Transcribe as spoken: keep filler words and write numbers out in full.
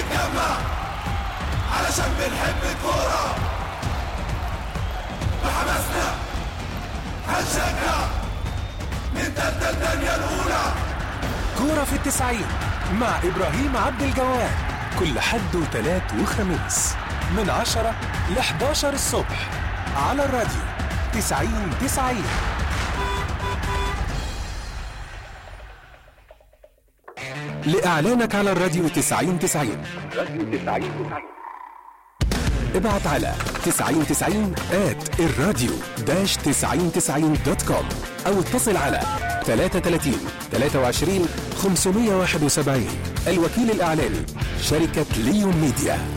نتجمع علشان بنحب الكورة، بحماسنا هنشجع من تالتة الدنيا الأولى. كورة في التسعين مع إبراهيم عبد الجواد، كل حد وتلات وخميس من عشرة لحداشر الصبح على الراديو تسعين تسعين. لإعلانك على الراديو تسعين تسعين ابعت على تسعين تسعين آت الراديو داش تسعين تسعين دوت كوم أو اتصل على ثلاثة ثلاثين ثلاثة وعشرين خمسمية وواحد وسبعين. الوكيل الإعلاني شركة ليون ميديا.